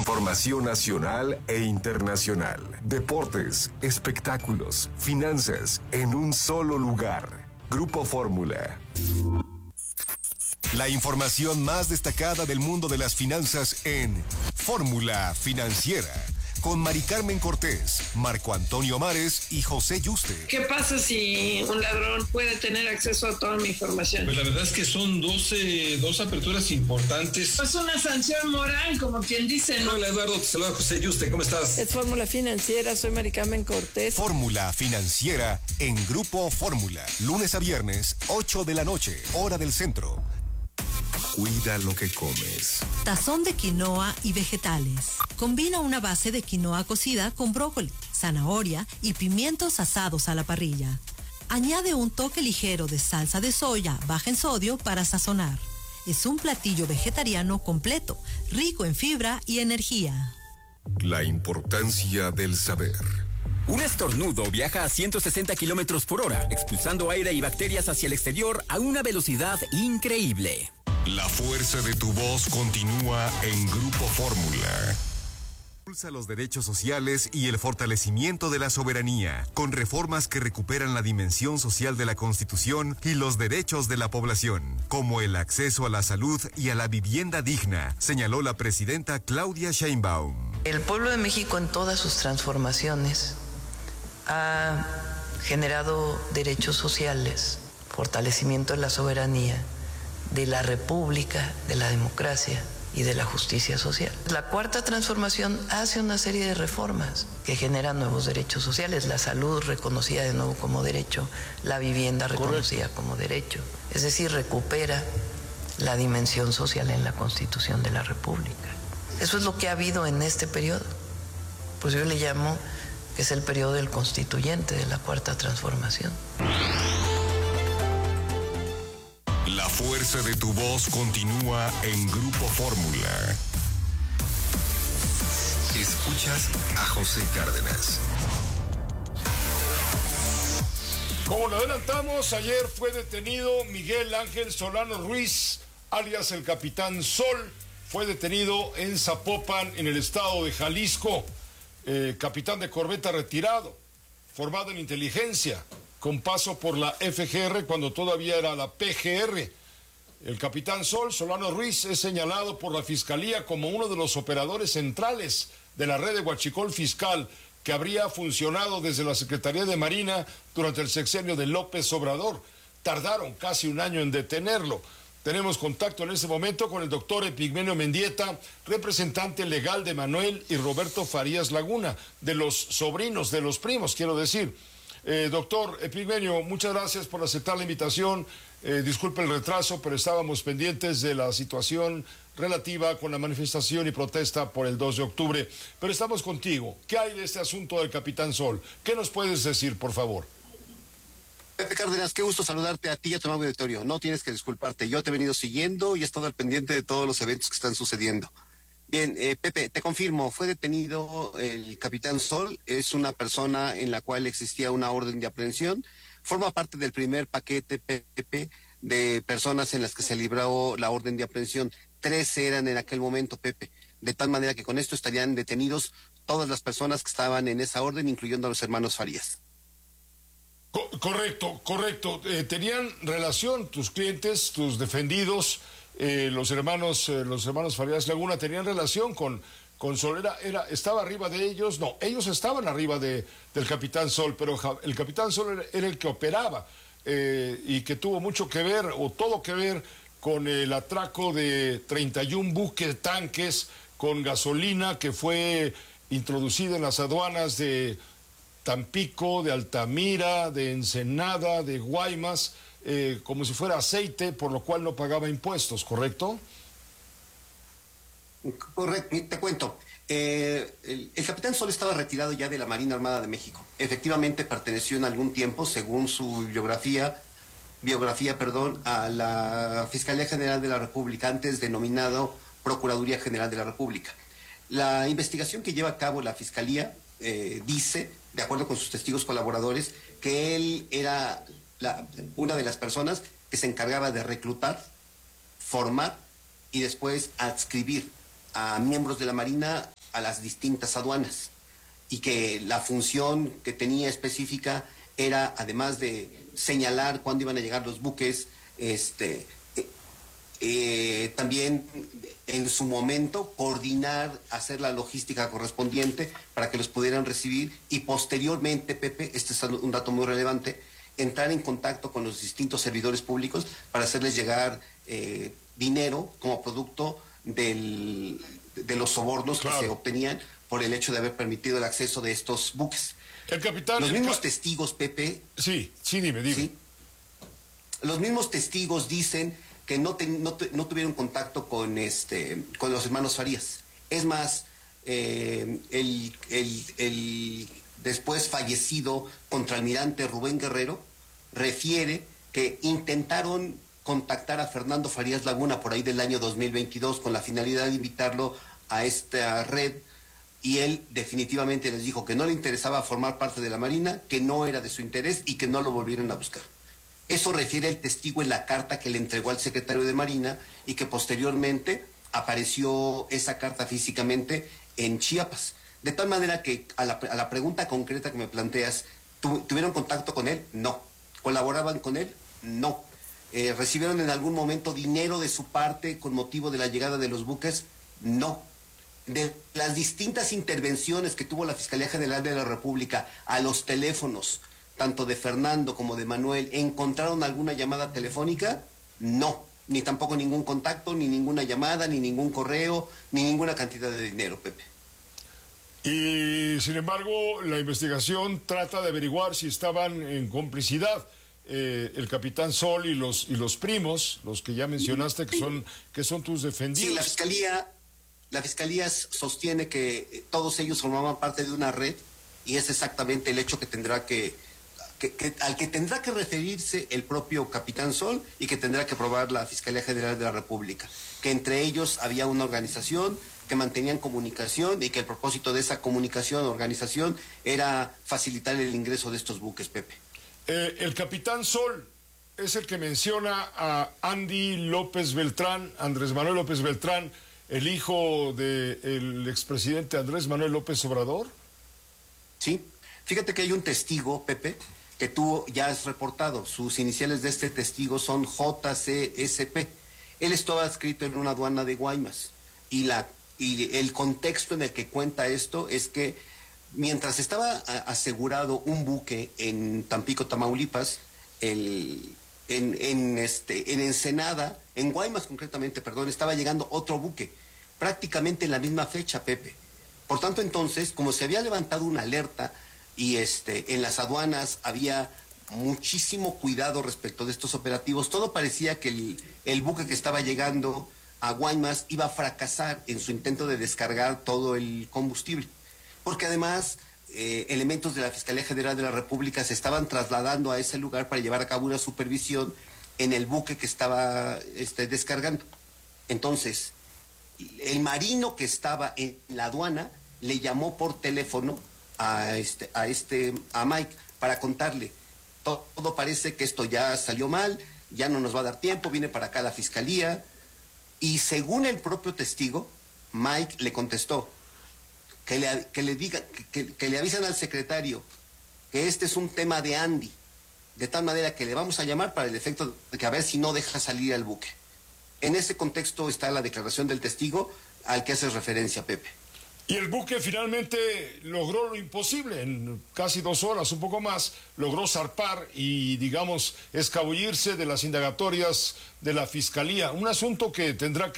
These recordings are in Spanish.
Información nacional e internacional. Deportes, espectáculos, finanzas, en un solo lugar. Grupo Fórmula. La información más destacada del mundo de las finanzas en Fórmula Financiera. Con Mari Carmen Cortés, Marco Antonio Mares y José Yuste. ¿Qué pasa si un ladrón puede tener acceso a toda mi información? Pues la verdad es que son dos aperturas importantes. Es una sanción moral, como quien dice, ¿no? Hola Eduardo, te saluda José Yuste, ¿cómo estás? Es Fórmula Financiera, soy Mari Carmen Cortés. Fórmula Financiera en Grupo Fórmula. Lunes a viernes, 8 de la noche, hora del centro. Cuida lo que comes. Tazón de quinoa y vegetales. Combina una base de quinoa cocida con brócoli, zanahoria y pimientos asados a la parrilla. Añade un toque ligero de salsa de soya baja en sodio para sazonar. Es un platillo vegetariano completo, rico en fibra y energía. La importancia del saber. Un estornudo viaja a 160 kilómetros por hora, expulsando aire y bacterias hacia el exterior a una velocidad increíble. La fuerza de tu voz continúa en Grupo Fórmula. Impulsa los derechos sociales y el fortalecimiento de la soberanía, con reformas que recuperan la dimensión social de la Constitución y los derechos de la población, como el acceso a la salud y a la vivienda digna, señaló la presidenta Claudia Sheinbaum. El pueblo de México en todas sus transformaciones ha generado derechos sociales, fortalecimiento de la soberanía, de la república, de la democracia y de la justicia social. La cuarta transformación hace una serie de reformas que generan nuevos derechos sociales, la salud reconocida de nuevo como derecho, la vivienda reconocida como derecho, es decir, recupera la dimensión social en la Constitución de la República. Eso es lo que ha habido en este periodo. Pues yo le llamo que es el periodo del constituyente de la cuarta transformación. La fuerza de tu voz continúa en Grupo Fórmula. Escuchas a José Cárdenas. Como lo adelantamos, ayer fue detenido Miguel Ángel Solano Ruiz, alias el Capitán Sol. Fue detenido en Zapopan, en el estado de Jalisco. Capitán de corbeta retirado, formado en inteligencia, con paso por la FGR cuando todavía era la PGR. El Capitán Sol, Solano Ruiz, es señalado por la Fiscalía como uno de los operadores centrales de la red de huachicol fiscal que habría funcionado desde la Secretaría de Marina durante el sexenio de López Obrador. Tardaron casi un año en detenerlo. Tenemos contacto en este momento con el doctor Epigmenio Mendieta, representante legal de Manuel y Roberto Farías Laguna, de los sobrinos, de los primos, quiero decir. Doctor Epigmenio, muchas gracias por aceptar la invitación. Disculpe el retraso, pero estábamos pendientes de la situación relativa con la manifestación y protesta por el 2 de octubre. Pero estamos contigo. ¿Qué hay de este asunto del Capitán Sol? ¿Qué nos puedes decir, por favor? Pepe Cárdenas, qué gusto saludarte a ti y a tu amable auditorio. No tienes que disculparte, yo te he venido siguiendo y he estado al pendiente de todos los eventos que están sucediendo. Bien, Pepe, te confirmo, fue detenido el Capitán Sol, es una persona en la cual existía una orden de aprehensión, forma parte del primer paquete, Pepe, de personas en las que se libró la orden de aprehensión. 13 eran en aquel momento, Pepe, de tal manera que con esto estarían detenidos todas las personas que estaban en esa orden, incluyendo a los hermanos Farías. Correcto. ¿Tenían relación tus clientes, tus defendidos, los hermanos Farías Laguna, tenían relación con Sol? ¿Estaba arriba de ellos? No, ellos estaban arriba del Capitán Sol, pero el Capitán Sol era el que operaba y que tuvo mucho que ver, o todo que ver, con el atraco de 31 buques tanques con gasolina que fue introducida en las aduanas de Tampico, de Altamira, de Ensenada, de Guaymas, como si fuera aceite, por lo cual no pagaba impuestos, ¿correcto? Correcto, te cuento. El Capitán Sol estaba retirado ya de la Marina Armada de México. Efectivamente perteneció en algún tiempo, según su biografía, a la Fiscalía General de la República, antes denominado Procuraduría General de la República. La investigación que lleva a cabo la Fiscalía dice, de acuerdo con sus testigos colaboradores, que él era una de las personas que se encargaba de reclutar, formar y después adscribir a miembros de la Marina a las distintas aduanas y que la función que tenía específica era, además de señalar cuándo iban a llegar los buques, también en su momento coordinar, hacer la logística correspondiente para que los pudieran recibir y posteriormente, Pepe, este es un dato muy relevante, entrar en contacto con los distintos servidores públicos para hacerles llegar dinero como producto de los sobornos que se obtenían por el hecho de haber permitido el acceso de estos buques. El capitán... Los mismos testigos, Pepe... Sí, dime. ¿Sí? Los mismos testigos dicen que no tuvieron contacto con los hermanos Farías. Es más, el después fallecido contraalmirante Rubén Guerrero refiere que intentaron contactar a Fernando Farías Laguna por ahí del año 2022 con la finalidad de invitarlo a esta red, y él definitivamente les dijo que no le interesaba formar parte de la Marina, que no era de su interés y que no lo volvieron a buscar. Eso refiere el testigo en la carta que le entregó al secretario de Marina y que posteriormente apareció esa carta físicamente en Chiapas. De tal manera que a la pregunta concreta que me planteas, ¿tuvieron contacto con él? No. ¿Colaboraban con él? No. ¿Recibieron en algún momento dinero de su parte con motivo de la llegada de los buques? No. De las distintas intervenciones que tuvo la Fiscalía General de la República a los teléfonos, tanto de Fernando como de Manuel, ¿encontraron alguna llamada telefónica? No, ni tampoco ningún contacto, ni ninguna llamada, ni ningún correo, ni ninguna cantidad de dinero, Pepe. Y, sin embargo, la investigación trata de averiguar si estaban en complicidad el capitán Sol y los primos, los que ya mencionaste, que son tus defendidos. Sí, la Fiscalía sostiene que todos ellos formaban parte de una red, y es exactamente el hecho que tendrá al que tendrá que referirse el propio capitán Sol y que tendrá que probar la Fiscalía General de la República, que entre ellos había una organización que mantenían comunicación y que el propósito de esa comunicación, organización, era facilitar el ingreso de estos buques, Pepe. El capitán Sol es el que menciona a Andy López Beltrán, Andrés Manuel López Beltrán, el hijo del expresidente Andrés Manuel López Obrador. Sí, fíjate que hay un testigo, Pepe, que tú ya has reportado. Sus iniciales de este testigo son JCSP. Él estaba adscrito en una aduana de Guaymas y el contexto en el que cuenta esto es que mientras estaba asegurado un buque en Tampico, Tamaulipas, en Ensenada, en Guaymas concretamente, perdón, estaba llegando otro buque, prácticamente en la misma fecha, Pepe. Por tanto, entonces, como se había levantado una alerta y en las aduanas había muchísimo cuidado respecto de estos operativos, todo parecía que el buque que estaba llegando a Guaymas iba a fracasar en su intento de descargar todo el combustible, porque además elementos de la Fiscalía General de la República se estaban trasladando a ese lugar para llevar a cabo una supervisión en el buque que estaba descargando. Entonces, el marino que estaba en la aduana le llamó por teléfono a Mike para contarle: todo parece que esto ya salió mal, ya no nos va a dar tiempo, viene para acá la Fiscalía. Y según el propio testigo, Mike le contestó que le avisan al secretario que este es un tema de Andy, de tal manera que le vamos a llamar para el efecto de que a ver si no deja salir al buque. En ese contexto está la declaración del testigo al que haces referencia, Pepe. Y el buque finalmente logró lo imposible, en casi 2 horas, un poco más, logró zarpar y, digamos, escabullirse de las indagatorias de la Fiscalía. Un asunto que tendrá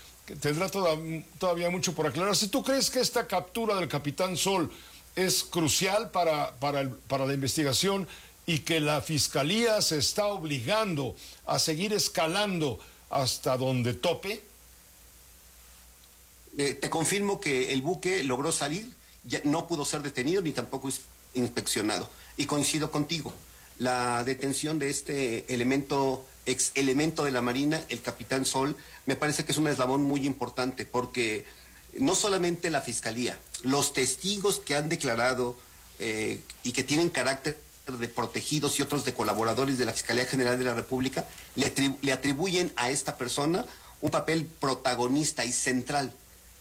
todavía mucho por aclararse. ¿Tú crees que esta captura del capitán Sol es crucial para la investigación y que la Fiscalía se está obligando a seguir escalando hasta donde tope? Te confirmo que el buque logró salir, ya no pudo ser detenido ni tampoco inspeccionado. Y coincido contigo, la detención de este ex elemento de la Marina, el capitán Sol, me parece que es un eslabón muy importante, porque no solamente la Fiscalía, los testigos que han declarado y que tienen carácter de protegidos y otros de colaboradores de la Fiscalía General de la República, le atribuyen a esta persona un papel protagonista y central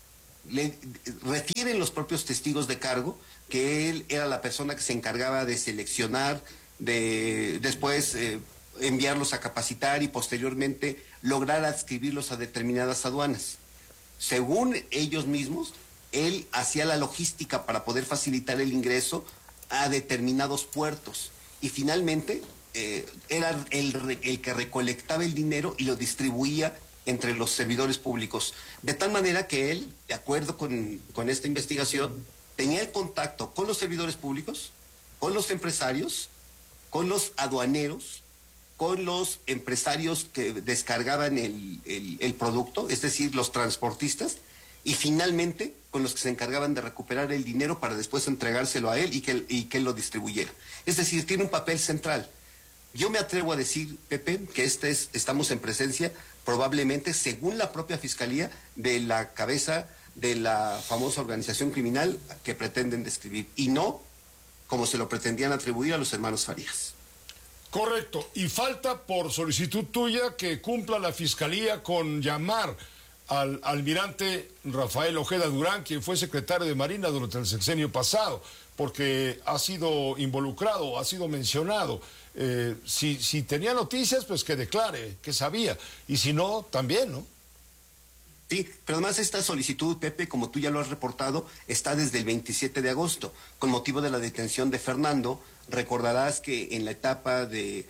Le refieren los propios testigos de cargo que él era la persona que se encargaba de seleccionar, de después enviarlos a capacitar y posteriormente lograr adscribirlos a determinadas aduanas. Según ellos mismos, él hacía la logística para poder facilitar el ingreso a determinados puertos y finalmente era el que recolectaba el dinero y lo distribuía entre los servidores públicos. De tal manera que él, de acuerdo con esta investigación, tenía el contacto con los servidores públicos, con los empresarios, con los aduaneros, con los empresarios que descargaban el producto, es decir, los transportistas, y finalmente con los que se encargaban de recuperar el dinero para después entregárselo a él y que él lo distribuyera. Es decir, tiene un papel central. Yo me atrevo a decir, Pepe, que estamos en presencia, probablemente, según la propia Fiscalía, de la cabeza de la famosa organización criminal que pretenden describir, y no como se lo pretendían atribuir a los hermanos Farías. Correcto, y falta por solicitud tuya que cumpla la Fiscalía con llamar al almirante Rafael Ojeda Durán, quien fue secretario de Marina durante el sexenio pasado, porque ha sido involucrado, ha sido mencionado. Si tenía noticias, pues que declare, que sabía, y si no, también, ¿no? Sí, pero además esta solicitud, Pepe, como tú ya lo has reportado, está desde el 27 de agosto, con motivo de la detención de Fernando. Recordarás que en la etapa de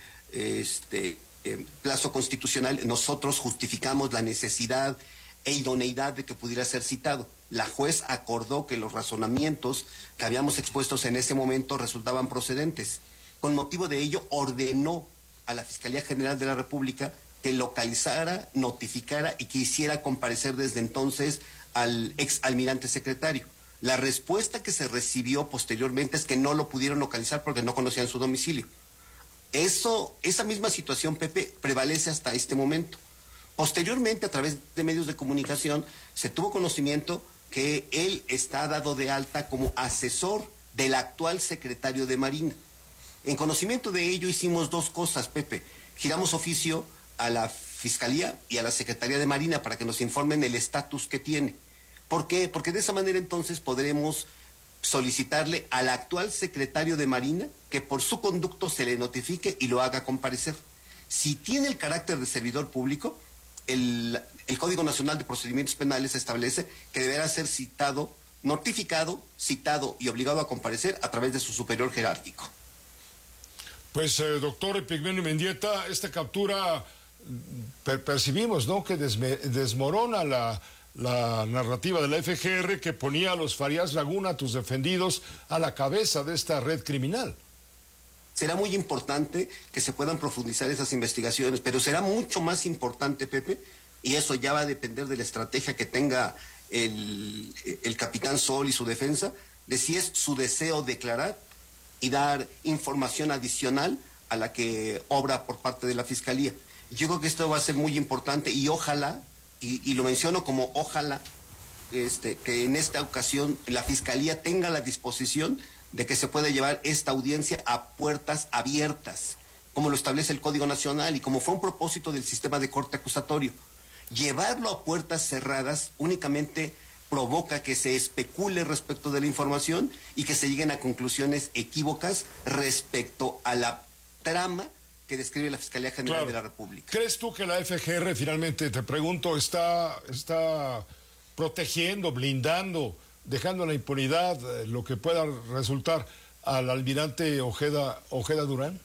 plazo constitucional nosotros justificamos la necesidad e idoneidad de que pudiera ser citado. La juez acordó que los razonamientos que habíamos expuestos en ese momento resultaban procedentes. Con motivo de ello, ordenó a la Fiscalía General de la República que localizara, notificara y que hiciera comparecer desde entonces al ex almirante secretario. La respuesta que se recibió posteriormente es que no lo pudieron localizar porque no conocían su domicilio. Esa misma situación, Pepe, prevalece hasta este momento. Posteriormente, a través de medios de comunicación, se tuvo conocimiento que él está dado de alta como asesor del actual secretario de Marina. En conocimiento de ello hicimos dos cosas, Pepe. Giramos oficio a la Fiscalía y a la Secretaría de Marina para que nos informen el estatus que tiene. ¿Por qué? Porque de esa manera entonces podremos solicitarle al actual secretario de Marina que por su conducto se le notifique y lo haga comparecer. Si tiene el carácter de servidor público, el Código Nacional de Procedimientos Penales establece que deberá ser citado, notificado, citado y obligado a comparecer a través de su superior jerárquico. Pues, doctor Epigmenio Mendieta, esta captura percibimos, ¿no?, que desmorona la narrativa de la FGR que ponía a los Farías Laguna, tus defendidos, a la cabeza de esta red criminal. Será muy importante que se puedan profundizar esas investigaciones, pero será mucho más importante, Pepe, y eso ya va a depender de la estrategia que tenga el capitán Sol y su defensa, de si es su deseo declarar y dar información adicional a la que obra por parte de la Fiscalía. Yo creo que esto va a ser muy importante y ojalá, y lo menciono como ojalá, que en esta ocasión la Fiscalía tenga la disposición de que se pueda llevar esta audiencia a puertas abiertas, como lo establece el Código Nacional y como fue un propósito del sistema de corte acusatorio. Llevarlo a puertas cerradas únicamente provoca que se especule respecto de la información y que se lleguen a conclusiones equívocas respecto a la trama que describe la Fiscalía General de la República. ¿Crees tú que la FGR finalmente, te pregunto, está protegiendo, blindando, dejando en la impunidad lo que pueda resultar al almirante Ojeda Durán?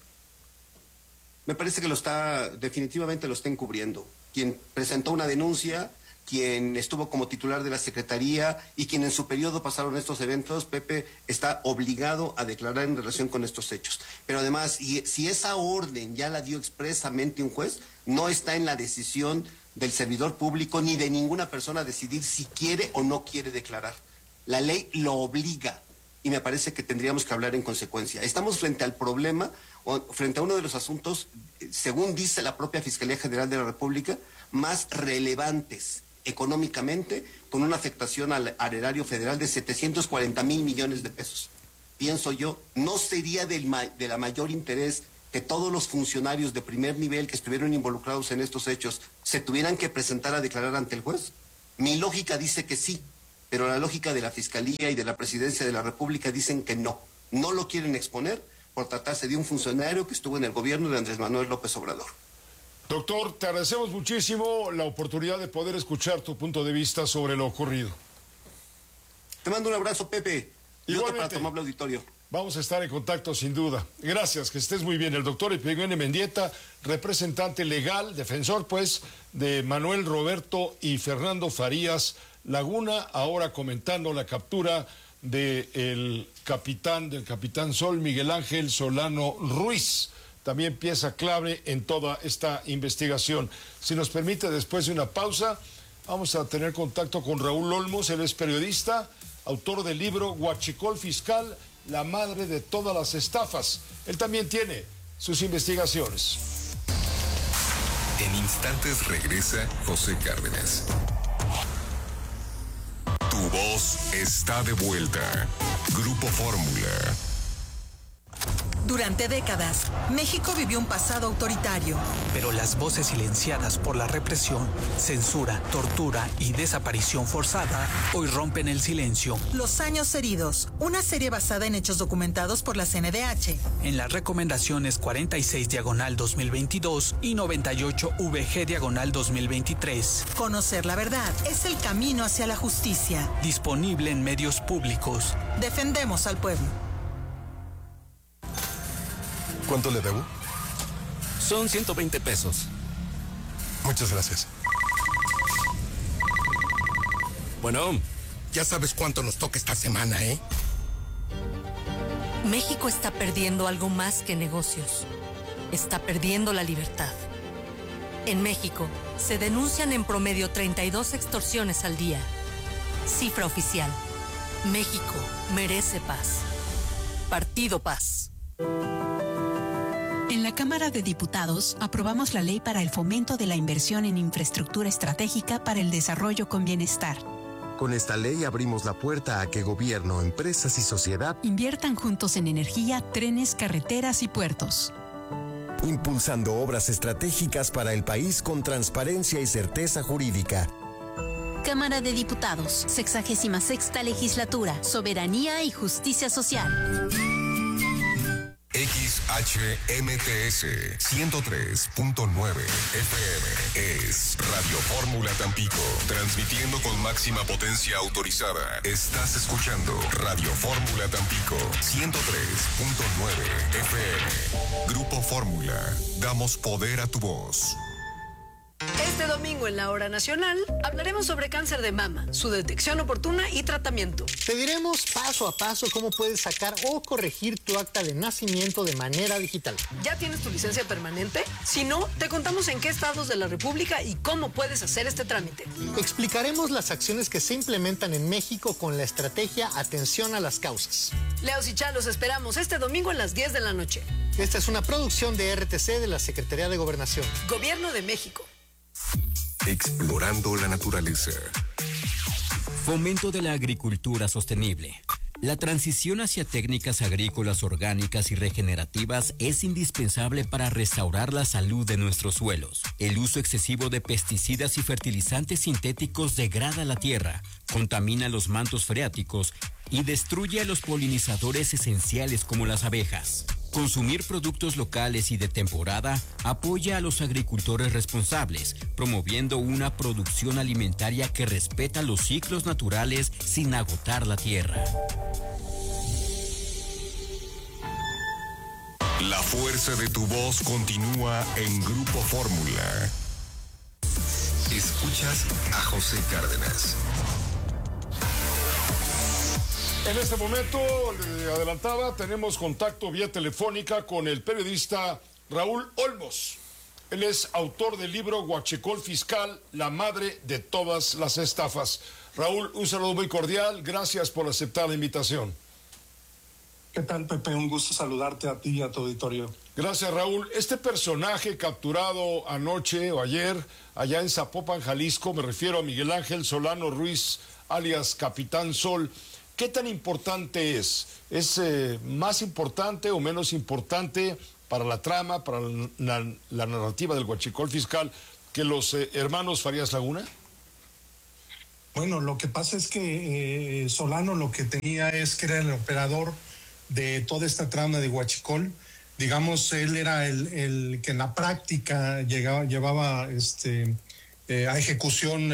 Me parece que definitivamente lo está encubriendo. Quien presentó una denuncia, quien estuvo como titular de la Secretaría y quien en su periodo pasaron estos eventos, Pepe, está obligado a declarar en relación con estos hechos. Pero además, si esa orden ya la dio expresamente un juez, no está en la decisión del servidor público ni de ninguna persona decidir si quiere o no quiere declarar. La ley lo obliga y me parece que tendríamos que hablar en consecuencia. Estamos frente al problema, o frente a uno de los asuntos, según dice la propia Fiscalía General de la República, más relevantes económicamente, con una afectación al erario federal de 740,000 millones de pesos. Pienso yo, ¿no sería de la mayor interés que todos los funcionarios de primer nivel que estuvieron involucrados en estos hechos se tuvieran que presentar a declarar ante el juez? Mi lógica dice que sí, pero la lógica de la Fiscalía y de la Presidencia de la República dicen que no lo quieren exponer por tratarse de un funcionario que estuvo en el gobierno de Andrés Manuel López Obrador. Doctor, te agradecemos muchísimo la oportunidad de poder escuchar tu punto de vista sobre lo ocurrido. Te mando un abrazo, Pepe. Y otro para tu amable auditorio. Vamos a estar en contacto sin duda. Gracias, que estés muy bien. El doctor Epigmenio Mendieta, representante legal, defensor pues, de Manuel Roberto y Fernando Farías Laguna, ahora comentando la captura del capitán Sol, Miguel Ángel Solano Ruiz, también pieza clave en toda esta investigación. Si nos permite, después de una pausa, vamos a tener contacto con Raúl Olmos. Él es periodista, autor del libro Huachicol Fiscal, la madre de todas las estafas. Él también tiene sus investigaciones. En instantes regresa José Cárdenas. Tu voz está de vuelta. Grupo Fórmula. Durante décadas, México vivió un pasado autoritario. Pero las voces silenciadas por la represión, censura, tortura y desaparición forzada hoy rompen el silencio. Los años heridos, una serie basada en hechos documentados por la CNDH. En las recomendaciones 46/2022 y 98/VG/2023. Conocer la verdad es el camino hacia la justicia. Disponible en medios públicos. Defendemos al pueblo. ¿Cuánto le debo? Son 120 pesos. Muchas gracias. Bueno, ya sabes cuánto nos toca esta semana, ¿eh? México está perdiendo algo más que negocios. Está perdiendo la libertad. En México, se denuncian en promedio 32 extorsiones al día. Cifra oficial. México merece paz. Partido Paz. En la Cámara de Diputados aprobamos la ley para el fomento de la inversión en infraestructura estratégica para el desarrollo con bienestar. Con esta ley abrimos la puerta a que gobierno, empresas y sociedad inviertan juntos en energía, trenes, carreteras y puertos. Impulsando obras estratégicas para el país con transparencia y certeza jurídica. Cámara de Diputados, 66ª Legislatura, Soberanía y Justicia Social. XHMTS 103.9 FM es Radio Fórmula Tampico, transmitiendo con máxima potencia autorizada. Estás escuchando Radio Fórmula Tampico 103.9 FM. Grupo Fórmula, damos poder a tu voz. Este domingo en la Hora Nacional hablaremos sobre cáncer de mama, su detección oportuna y tratamiento. Te diremos paso a paso cómo puedes sacar o corregir tu acta de nacimiento de manera digital. ¿Ya tienes tu licencia permanente? Si no, te contamos en qué estados de la República y cómo puedes hacer este trámite. Explicaremos las acciones que se implementan en México con la estrategia Atención a las Causas. Leos y Chá, los esperamos este domingo a las 10 de la noche. Esta es una producción de RTC de la Secretaría de Gobernación. Gobierno de México. Explorando la naturaleza. Fomento de la agricultura sostenible. La transición hacia técnicas agrícolas orgánicas y regenerativas es indispensable para restaurar la salud de nuestros suelos. El uso excesivo de pesticidas y fertilizantes sintéticos degrada la tierra, contamina los mantos freáticos y destruye a los polinizadores esenciales como las abejas. Consumir productos locales y de temporada apoya a los agricultores responsables, promoviendo una producción alimentaria que respeta los ciclos naturales sin agotar la tierra. La fuerza de tu voz continúa en Grupo Fórmula. Escuchas a José Cárdenas. En este momento, le adelantaba, tenemos contacto vía telefónica con el periodista Raúl Olmos. Él es autor del libro Huachicol Fiscal, la madre de todas las estafas. Raúl, un saludo muy cordial, gracias por aceptar la invitación. ¿Qué tal, Pepe? Un gusto saludarte a ti y a tu auditorio. Gracias, Raúl. Este personaje capturado anoche o ayer allá en Zapopan, Jalisco, me refiero a Miguel Ángel Solano Ruiz, alias Capitán Sol. ¿Qué tan importante es? ¿Es más importante o menos importante para la trama, para la narrativa del Huachicol Fiscal que los hermanos Farías Laguna? Bueno, lo que pasa es que Solano lo que tenía es que era el operador de toda esta trama de Huachicol. Digamos, él era el que en la práctica llevaba a ejecución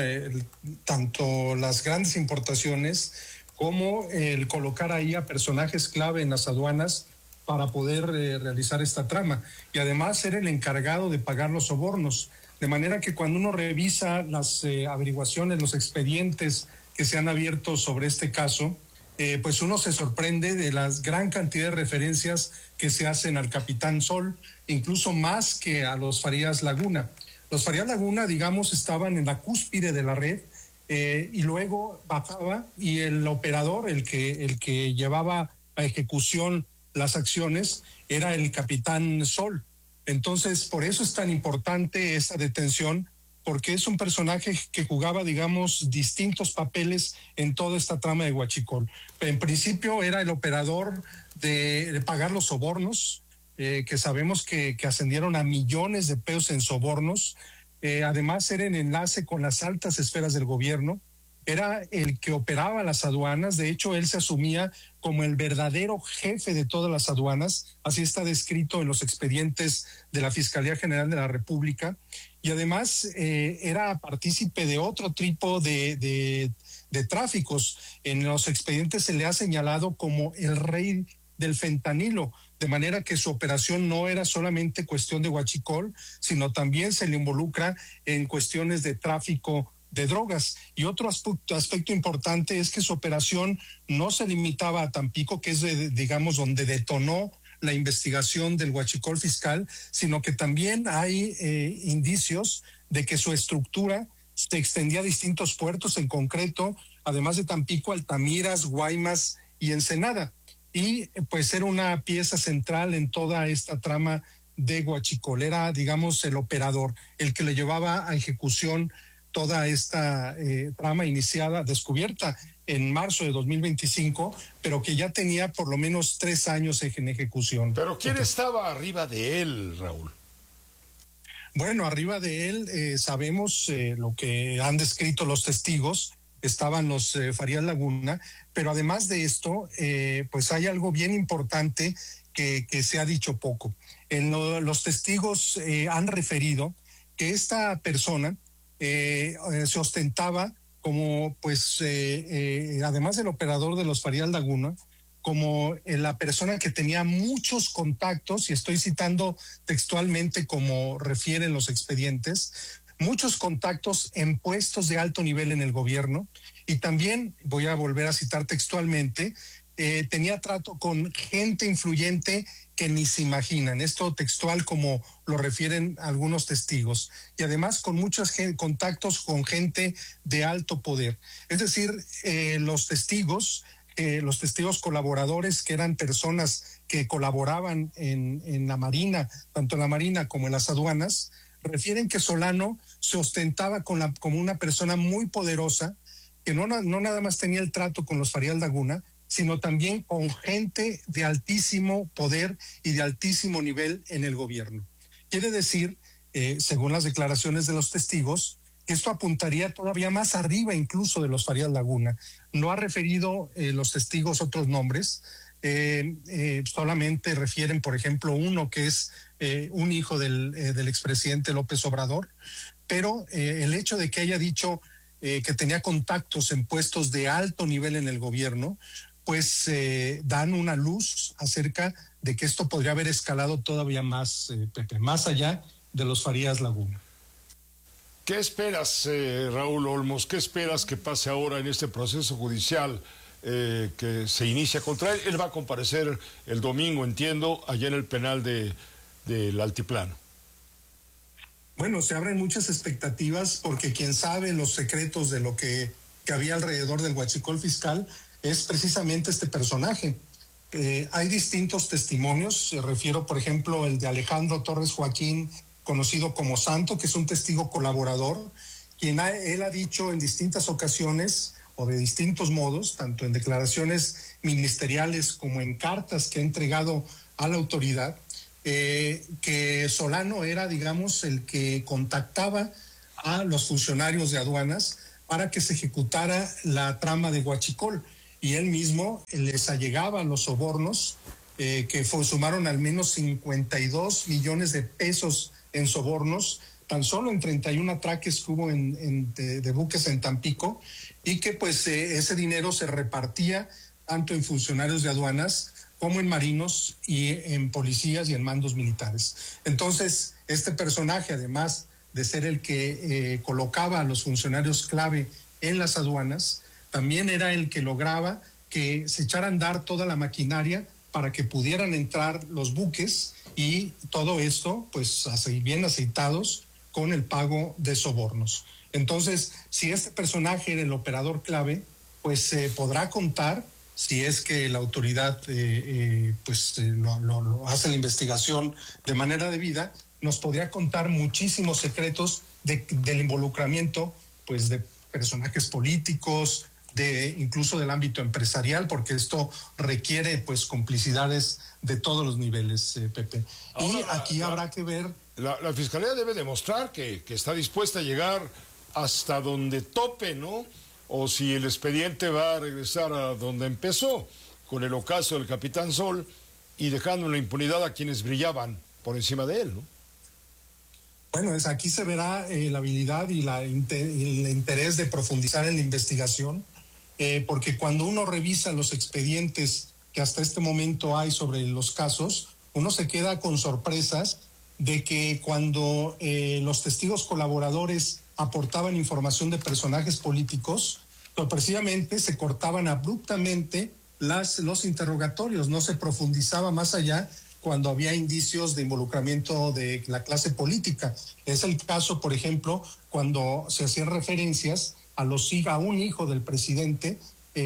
tanto las grandes importaciones como el colocar ahí a personajes clave en las aduanas para poder realizar esta trama. Y además era el encargado de pagar los sobornos. De manera que cuando uno revisa las averiguaciones, los expedientes que se han abierto sobre este caso, pues uno se sorprende de la gran cantidad de referencias que se hacen al Capitán Sol, incluso más que a los Farías Laguna. Los Farías Laguna, digamos, estaban en la cúspide de la red y luego bajaba y el operador, el que llevaba a ejecución las acciones, era el Capitán Sol. Entonces, por eso es tan importante esa detención, porque es un personaje que jugaba, digamos, distintos papeles en toda esta trama de Huachicol. En principio era el operador de pagar los sobornos, que sabemos que ascendieron a millones de pesos en sobornos. Además era el enlace con las altas esferas del gobierno. Era el que operaba las aduanas. De hecho, él se asumía como el verdadero jefe de todas las aduanas. Así está descrito en los expedientes de la Fiscalía General de la República. Y además era partícipe de otro tipo de tráficos. En los expedientes se le ha señalado como el rey del fentanilo, de manera que su operación no era solamente cuestión de Huachicol, sino también se le involucra en cuestiones de tráfico de drogas. Y otro aspecto importante es que su operación no se limitaba a Tampico, que es, digamos, donde detonó la investigación del Huachicol fiscal, sino que también hay indicios de que su estructura se extendía a distintos puertos, en concreto, además de Tampico, Altamiras, Guaymas y Ensenada. Y pues era una pieza central en toda esta trama de Huachicol. Era, digamos, el operador, el que le llevaba a ejecución toda esta trama descubierta en marzo de 2025, pero que ya tenía por lo menos 3 años en ejecución. ¿Pero quién estaba arriba de él, Raúl? Bueno, arriba de él sabemos lo que han descrito los testigos. Estaban los Farías Laguna, pero además de esto, pues hay algo bien importante que se ha dicho poco. Los testigos han referido que esta persona se ostentaba como, pues, además del operador de los Farías Laguna, como la persona que tenía muchos contactos, y estoy citando textualmente como refieren los expedientes, muchos contactos en puestos de alto nivel en el gobierno, y también, voy a volver a citar textualmente, tenía trato con gente influyente que ni se imaginan, esto textual como lo refieren algunos testigos, y además con muchos contactos con gente de alto poder. Es decir, los testigos colaboradores, que eran personas que colaboraban en la Marina, tanto en la Marina como en las aduanas, refieren que Solano se ostentaba como una persona muy poderosa, que no nada más tenía el trato con los Farías Laguna, sino también con gente de altísimo poder y de altísimo nivel en el gobierno. Quiere decir, según las declaraciones de los testigos, que esto apuntaría todavía más arriba incluso de los Farías Laguna. No ha referido los testigos otros nombres, solamente refieren, por ejemplo, uno que es un hijo del expresidente López Obrador, pero el hecho de que haya dicho que tenía contactos en puestos de alto nivel en el gobierno, pues dan una luz acerca de que esto podría haber escalado todavía más, Pepe, más allá de los Farías Laguna. ¿Qué esperas, Raúl Olmos? ¿Qué esperas que pase ahora en este proceso judicial que se inicia contra él? Él va a comparecer el domingo, entiendo, allá en el penal del Altiplano. Bueno, se abren muchas expectativas porque quien sabe los secretos de lo que había alrededor del Huachicol fiscal es precisamente este personaje. Hay distintos testimonios, refiero por ejemplo el de Alejandro Torres Joaquín, conocido como Santo, que es un testigo colaborador, quien él ha dicho en distintas ocasiones o de distintos modos, tanto en declaraciones ministeriales como en cartas que ha entregado a la autoridad, que Solano era, digamos, el que contactaba a los funcionarios de aduanas para que se ejecutara la trama de Huachicol. Y él mismo les allegaba los sobornos, sumaron al menos 52 millones de pesos en sobornos, tan solo en 31 atraques que hubo de buques en Tampico, y que pues ese dinero se repartía tanto en funcionarios de aduanas como en marinos y en policías y en mandos militares. Entonces, este personaje, además de ser el que colocaba a los funcionarios clave en las aduanas, también era el que lograba que se echara a andar toda la maquinaria para que pudieran entrar los buques, y todo esto pues bien aceitados con el pago de sobornos. Entonces, si este personaje era el operador clave, pues se podrá contar, si es que la autoridad lo hace la investigación de manera debida, nos podría contar muchísimos secretos del involucramiento pues de personajes políticos, incluso del ámbito empresarial, porque esto requiere pues complicidades de todos los niveles, Pepe. Ahora, y aquí habrá que ver... La Fiscalía debe demostrar que está dispuesta a llegar hasta donde tope, ¿no? O si el expediente va a regresar a donde empezó, con el ocaso del Capitán Sol, y dejando en la impunidad a quienes brillaban por encima de él, ¿no? Bueno, aquí se verá la habilidad y el interés de profundizar en la investigación, porque cuando uno revisa los expedientes que hasta este momento hay sobre los casos, uno se queda con sorpresas de que cuando los testigos colaboradores aportaban información de personajes políticos, sorpresivamente se cortaban abruptamente los interrogatorios, no se profundizaba más allá cuando había indicios de involucramiento de la clase política. Es el caso, por ejemplo, cuando se hacían referencias a un hijo del presidente,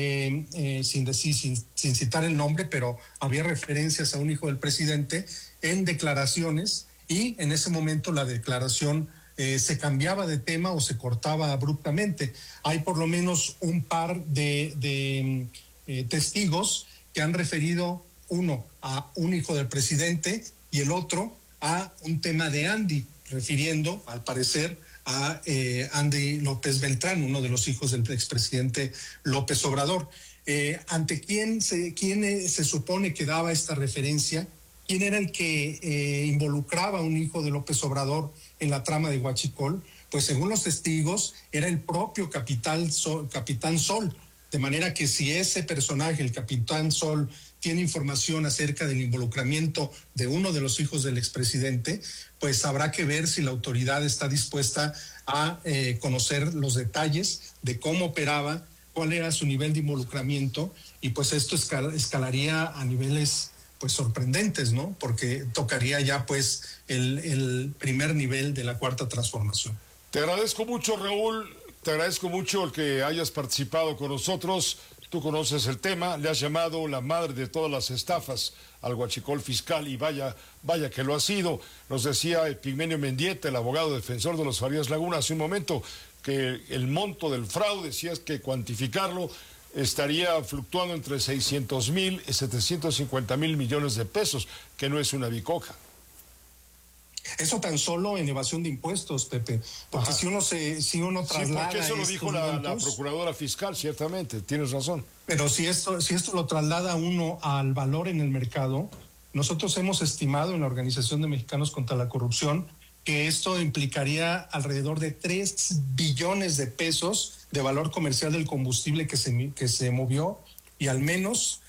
sin citar el nombre, pero había referencias a un hijo del presidente en declaraciones, y en ese momento la declaración se cambiaba de tema o se cortaba abruptamente. Hay por lo menos un par de testigos que han referido, uno a un hijo del presidente y el otro a un tema de Andy, refiriendo al parecer a Andy López Beltrán, uno de los hijos del expresidente López Obrador. ¿Ante quién se supone que daba esta referencia? ¿Quién era el que involucraba a un hijo de López Obrador en la trama de Huachicol? Pues según los testigos era el propio Capitán Sol, de manera que si ese personaje, el Capitán Sol, tiene información acerca del involucramiento de uno de los hijos del expresidente, pues habrá que ver si la autoridad está dispuesta a conocer los detalles de cómo operaba, cuál era su nivel de involucramiento, y pues esto escalaría a niveles pues sorprendentes, ¿no? Porque tocaría ya pues el primer nivel de la Cuarta Transformación. Te agradezco mucho, Raúl, te agradezco mucho el que hayas participado con nosotros. Tú conoces el tema, le has llamado la madre de todas las estafas al huachicol fiscal, y vaya que lo ha sido. Nos decía Epigmenio Mendieta, el abogado defensor de los Farías Laguna, hace un momento, que el monto del fraude, si es que cuantificarlo, estaría fluctuando entre 600,000 y 750,000 millones de pesos, que no es una bicoca. Eso tan solo en evasión de impuestos, Pepe, porque si uno traslada... Sí, porque eso lo dijo la procuradora fiscal, ciertamente, tienes razón. Pero si esto lo traslada uno al valor en el mercado, nosotros hemos estimado en la Organización de Mexicanos contra la Corrupción que esto implicaría alrededor de 3 billones de pesos de valor comercial del combustible que se movió, y al menos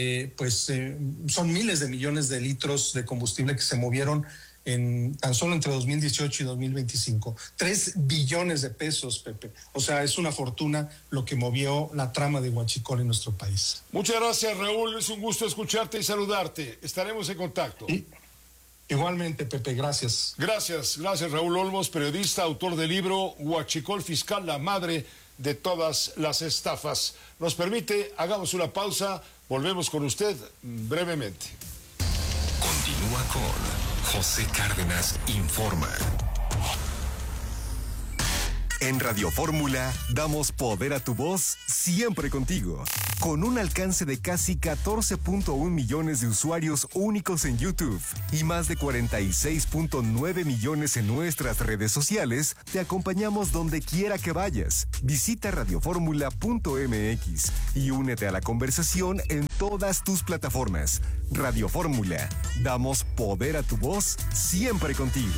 son miles de millones de litros de combustible que se movieron tan solo entre 2018 y 2025. 3 billones de pesos, Pepe. O sea, es una fortuna lo que movió la trama de Huachicol en nuestro país. Muchas gracias, Raúl. Es un gusto escucharte y saludarte. Estaremos en contacto. Igualmente, Pepe, gracias. Gracias, Raúl Olmos, periodista, autor del libro Huachicol Fiscal, la madre de todas las estafas. Nos permite, hagamos una pausa, volvemos con usted brevemente. Continúa con José Cárdenas Informa. En Radio Fórmula damos poder a tu voz siempre contigo. Con un alcance de casi 14.1 millones de usuarios únicos en YouTube y más de 46.9 millones en nuestras redes sociales, te acompañamos donde quiera que vayas. Visita radioformula.mx y únete a la conversación en todas tus plataformas. Radio Fórmula, damos poder a tu voz siempre contigo.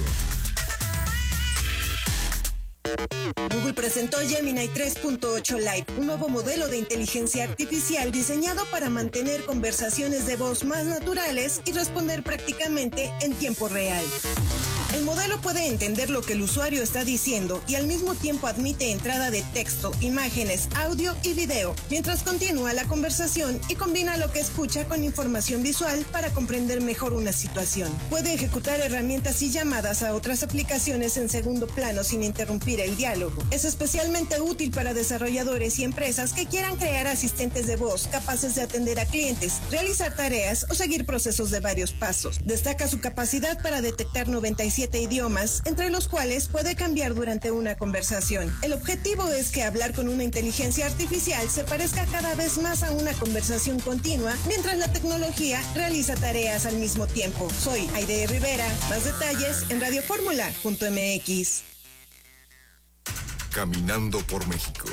Google presentó Gemini 3.8 Lite, un nuevo modelo de inteligencia artificial diseñado para mantener conversaciones de voz más naturales y responder prácticamente en tiempo real. El modelo puede entender lo que el usuario está diciendo y al mismo tiempo admite entrada de texto, imágenes, audio y video, mientras continúa la conversación y combina lo que escucha con información visual para comprender mejor una situación. Puede ejecutar herramientas y llamadas a otras aplicaciones en segundo plano sin interrumpir el diálogo. Es especialmente útil para desarrolladores y empresas que quieran crear asistentes de voz capaces de atender a clientes, realizar tareas o seguir procesos de varios pasos. Destaca su capacidad para detectar 97 idiomas, entre los cuales puede cambiar durante una conversación. El objetivo es que hablar con una inteligencia artificial se parezca cada vez más a una conversación continua, mientras la tecnología realiza tareas al mismo tiempo. Soy Aide Rivera. Más detalles en radioformula.mx. Caminando por México.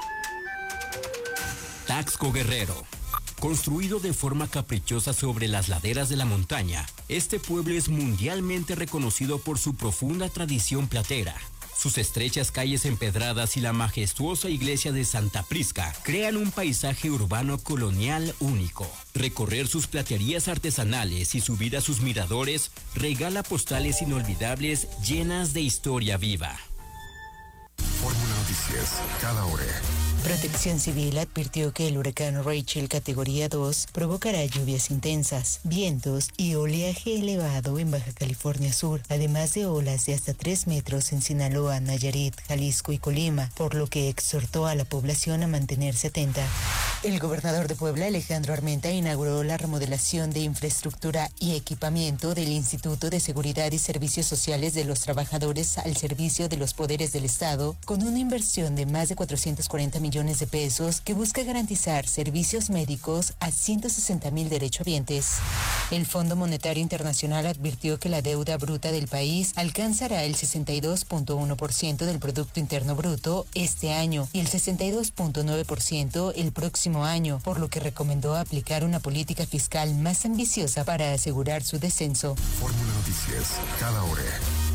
Taxco Guerrero. Construido de forma caprichosa sobre las laderas de la montaña, este pueblo es mundialmente reconocido por su profunda tradición platera. Sus estrechas calles empedradas y la majestuosa iglesia de Santa Prisca crean un paisaje urbano colonial único. Recorrer sus platerías artesanales y subir a sus miradores regala postales inolvidables llenas de historia viva. Fórmula Noticias, cada hora. Protección Civil advirtió que el huracán Rachel categoría 2 provocará lluvias intensas, vientos y oleaje elevado en Baja California Sur, además de olas de hasta 3 metros en Sinaloa, Nayarit, Jalisco y Colima, por lo que exhortó a la población a mantenerse atenta. El gobernador de Puebla, Alejandro Armenta, inauguró la remodelación de infraestructura y equipamiento del Instituto de Seguridad y Servicios Sociales de los Trabajadores al servicio de los poderes del Estado, con una inversión de más de 440 millones de pesos que busca garantizar servicios médicos a 160,000 derechohabientes. El Fondo Monetario Internacional advirtió que la deuda bruta del país alcanzará el 62.1% del Producto Interno Bruto este año y el 62.9% el próximo año, por lo que recomendó aplicar una política fiscal más ambiciosa para asegurar su descenso. Fórmula Noticias, cada hora.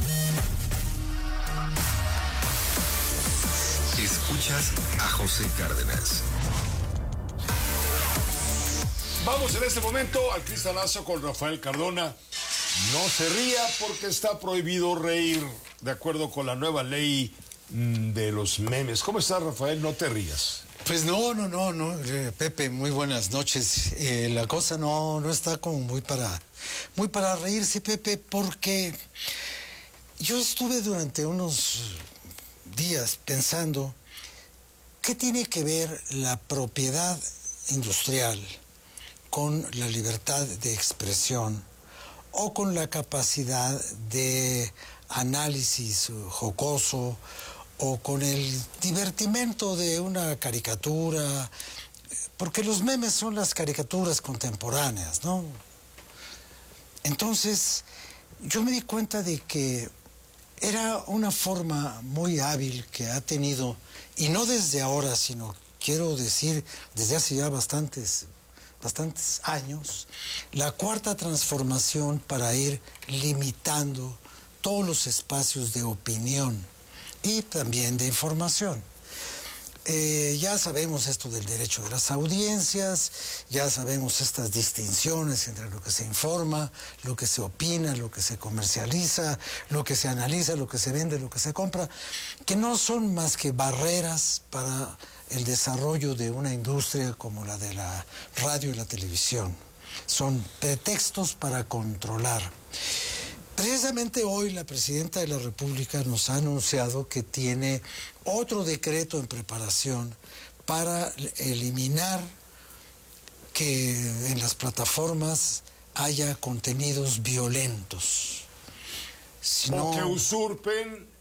Escuchas a José Cárdenas. Vamos en este momento al cristalazo con Rafael Cardona. No se ría porque está prohibido reír, de acuerdo con la nueva ley de los memes. ¿Cómo estás, Rafael? No te rías. Pues no, Pepe, muy buenas noches. La cosa no está como muy para reírse, Pepe, porque yo estuve durante unos días pensando qué tiene que ver la propiedad industrial con la libertad de expresión o con la capacidad de análisis jocoso o con el divertimento de una caricatura, porque los memes son las caricaturas contemporáneas, ¿no? Entonces, yo me di cuenta de que era una forma muy hábil que ha tenido, y no desde ahora, sino quiero decir desde hace ya bastantes años, la cuarta transformación para ir limitando todos los espacios de opinión y también de información. Ya sabemos esto del derecho de las audiencias, ya sabemos estas distinciones entre lo que se informa, lo que se opina, lo que se comercializa, lo que se analiza, lo que se vende, lo que se compra, que no son más que barreras para el desarrollo de una industria como la de la radio y la televisión. Son pretextos para controlar. Precisamente hoy la Presidenta de la República nos ha anunciado que tiene otro decreto en preparación para eliminar que en plataformas haya contenidos violentos. O que usurpen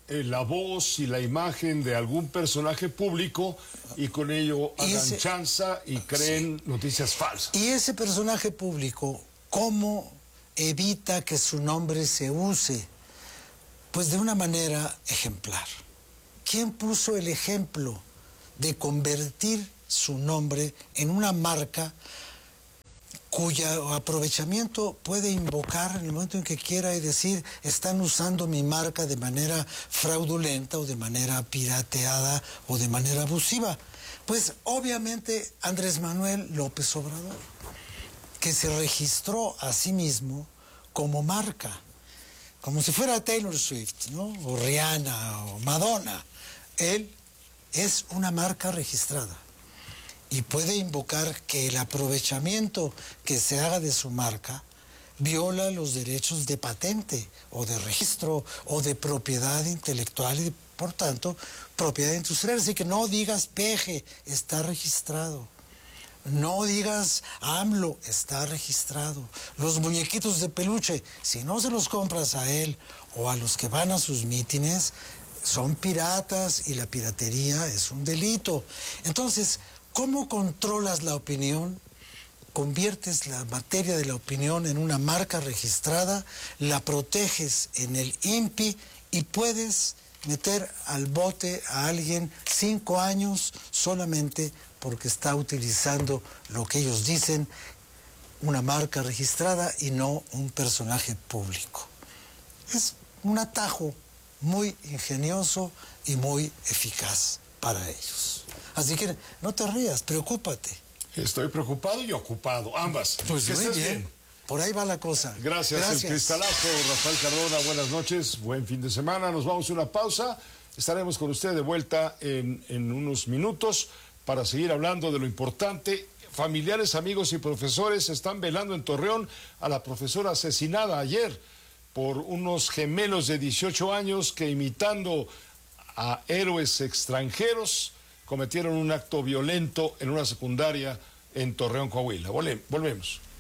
la voz y la imagen de algún personaje público y con ello hagan chanza y creen noticias falsas. Y ese personaje público, ¿cómo evita que su nombre se use? Pues de una manera ejemplar. ¿Quién puso el ejemplo de convertir su nombre en una marca cuyo aprovechamiento puede invocar en el momento en que quiera y decir, están usando mi marca de manera fraudulenta o de manera pirateada o de manera abusiva? Pues obviamente Andrés Manuel López Obrador, que se registró a sí mismo como marca, como si fuera Taylor Swift, ¿no? O Rihanna o Madonna. Él es una marca registrada y puede invocar que el aprovechamiento que se haga de su marca viola los derechos de patente o de registro o de propiedad intelectual y, por tanto, propiedad industrial. Así que no digas peje, está registrado. No digas AMLO, está registrado. Los muñequitos de peluche, si no se los compras a él o a los que van a sus mítines, son piratas y la piratería es un delito. Entonces, ¿cómo controlas la opinión? Conviertes la materia de la opinión en una marca registrada, la proteges en el INPI y puedes meter al bote a alguien 5 años solamente porque está utilizando lo que ellos dicen, una marca registrada y no un personaje público. Es un atajo muy ingenioso y muy eficaz para ellos. Así que no te rías, preocúpate. Estoy preocupado y ocupado, ambas. Pues muy bien. Por ahí va la cosa. Gracias. El cristalazo, Rafael Cardona, buenas noches, buen fin de semana. Nos vamos a una pausa. Estaremos con usted de vuelta en unos minutos para seguir hablando de lo importante. Familiares, amigos y profesores están velando en Torreón a la profesora asesinada ayer por unos gemelos de 18 años que, imitando a héroes extranjeros, cometieron un acto violento en una secundaria en Torreón, Coahuila. Volvemos.